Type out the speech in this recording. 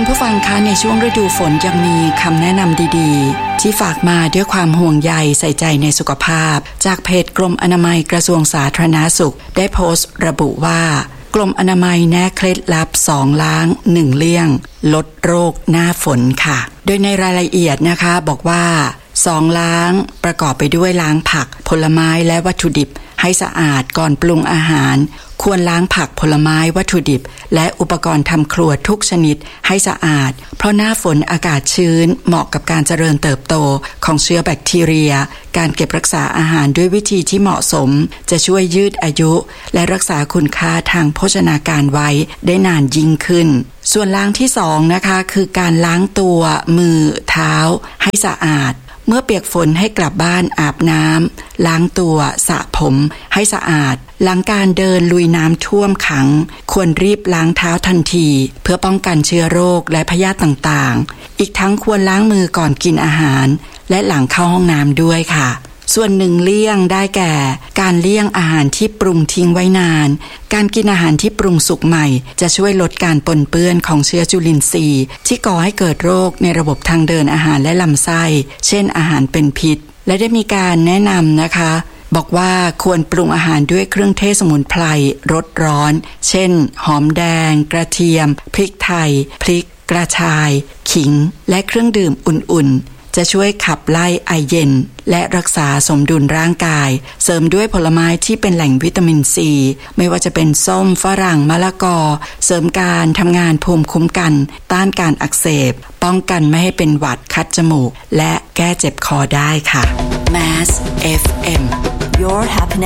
คุณผู้ฟังคะในช่วงฤดูฝนยังมีคำแนะนำดีๆที่ฝากมาด้วยความห่วงใยใส่ใจในสุขภาพจากเพจกรมอนามัยกระทรวงสาธารณสุขได้โพสต์ระบุว่ากรมอนามัยแนะเคล็ดลับ2ล้าง1เลี่ยงลดโรคหน้าฝนค่ะโดยในรายละเอียดนะคะบอกว่า2ล้างประกอบไปด้วยล้างผักผลไม้และวัตถุดิบให้สะอาดก่อนปรุงอาหารควรล้างผักผลไม้วัตถุดิบและอุปกรณ์ทำครัวทุกชนิดให้สะอาดเพราะหน้าฝนอากาศชื้นเหมาะกับการเจริญเติบโตของเชื้อแบคทีเรียการเก็บรักษาอาหารด้วยวิธีที่เหมาะสมจะช่วยยืดอายุและรักษาคุณค่าทางโภชนาการไว้ได้นานยิ่งขึ้นส่วนล้างที่2นะคะคือการล้างตัวมือเท้าให้สะอาดเมื่อเปียกฝนให้กลับบ้านอาบน้ำล้างตัวสระผมให้สะอาดหลังการเดินลุยน้ำท่วมขังควรรีบล้างเท้าทันทีเพื่อป้องกันเชื้อโรคและพยาธิต่างๆอีกทั้งควรล้างมือก่อนกินอาหารและหลังเข้าห้องน้ำด้วยค่ะส่วน1เลี่ยงได้แก่การเลี่ยงอาหารที่ปรุงทิ้งไว้นานการกินอาหารที่ปรุงสุกใหม่จะช่วยลดการปนเปื้อนของเชื้อจุลินทรีย์ที่ก่อให้เกิดโรคในระบบทางเดินอาหารและลำไส้เช่นอาหารเป็นพิษและได้มีการแนะนำนะคะบอกว่าควรปรุงอาหารด้วยเครื่องเทศสมุนไพรรสร้อนเช่นหอมแดงกระเทียมพริกไทยพริกกระชายขิงและเครื่องดื่มอุ่นๆจะช่วยขับไล่ไอเย็นและรักษาสมดุลร่างกายเสริมด้วยผลไม้ที่เป็นแหล่งวิตามินซีไม่ว่าจะเป็นส้มฝรั่งมะละกอเสริมการทำงานภูมิคุ้มกันต้านการอักเสบป้องกันไม่ให้เป็นหวัดคัดจมูกและแก้เจ็บคอได้ค่ะ Mass FM Your Happiness